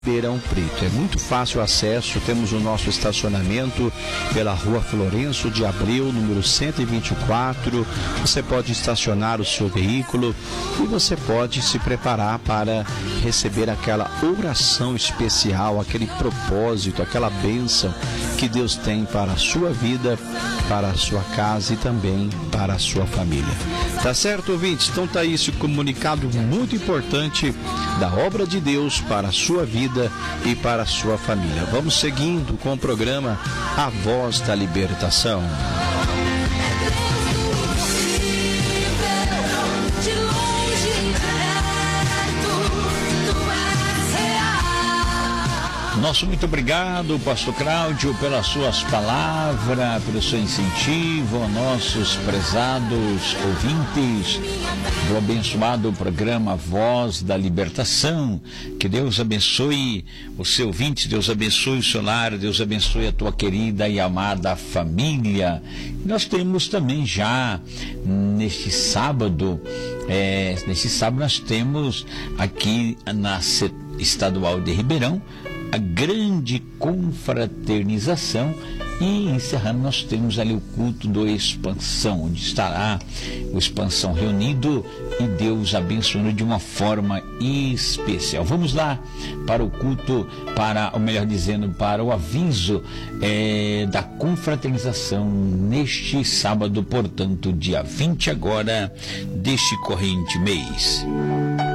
Ribeirão Preto. É muito fácil o acesso, temos o nosso estacionamento pela Rua Florencio de Abreu, número 124. Você pode estacionar o seu veículo e você pode se preparar para receber aquela oração especial, aquele propósito, aquela bênção que Deus tem para a sua vida, para a sua casa e também para a sua família. Tá certo, ouvintes? Então tá aí esse comunicado muito importante da obra de Deus para a sua vida e para a sua família. Vamos seguindo com o programa A Voz da Libertação. Nosso muito obrigado, pastor Cláudio, pelas suas palavras, pelo seu incentivo, aos nossos prezados ouvintes do abençoado programa Voz da Libertação. Que Deus abençoe o seu ouvinte, Deus abençoe o seu lar, Deus abençoe a tua querida e amada família. Nós temos também já neste sábado nós temos aqui na Estadual de Ribeirão a grande confraternização, e encerrando nós temos ali o culto do Expansão, onde estará o Expansão reunido e Deus abençoando de uma forma especial. Vamos lá para o culto, para o aviso da confraternização neste sábado, portanto, dia 20 agora deste corrente mês.